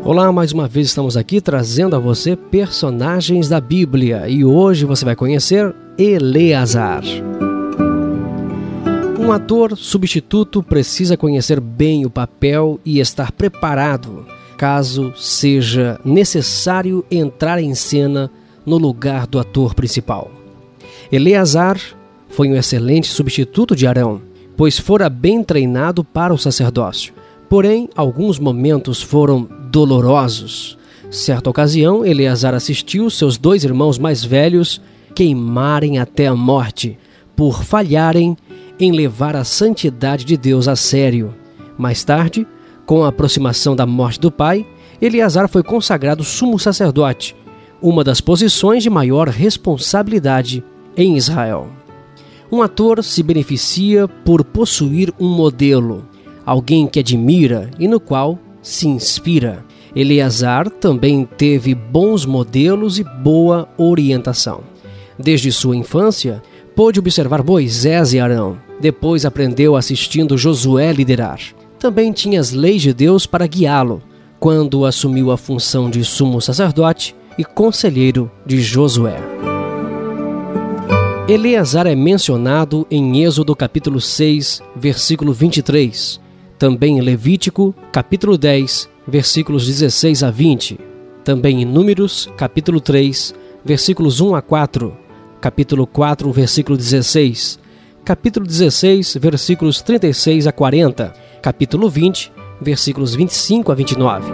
Olá, mais uma vez estamos aqui trazendo a você personagens da Bíblia e hoje você vai conhecer Eleazar. Um ator substituto precisa conhecer bem o papel e estar preparado caso seja necessário entrar em cena no lugar do ator principal. Eleazar foi um excelente substituto de Arão, pois fora bem treinado para o sacerdócio. Porém, alguns momentos foram dolorosos. Certa ocasião, Eleazar assistiu seus 2 irmãos mais velhos queimarem até a morte, por falharem em levar a santidade de Deus a sério. Mais tarde, com a aproximação da morte do pai, Eleazar foi consagrado sumo sacerdote, uma das posições de maior responsabilidade em Israel. Um ator se beneficia por possuir um modelo, alguém que admira e no qual se inspira. Eleazar também teve bons modelos e boa orientação. Desde sua infância, pôde observar Moisés e Arão. Depois aprendeu assistindo Josué liderar. Também tinha as leis de Deus para guiá-lo, quando assumiu a função de sumo sacerdote e conselheiro de Josué. Eleazar é mencionado em Êxodo capítulo 6, versículo 23, também em Levítico capítulo 10, versículos 16 a 20, também em Números capítulo 3, versículos 1 a 4, capítulo 4, versículo 16, capítulo 16, versículos 36 a 40, capítulo 20, versículos 25 a 29.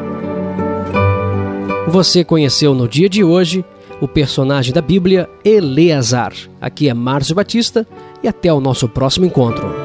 Você conheceu no dia de hoje o personagem da Bíblia, Eleazar. Aqui é Márcio Batista e até o nosso próximo encontro.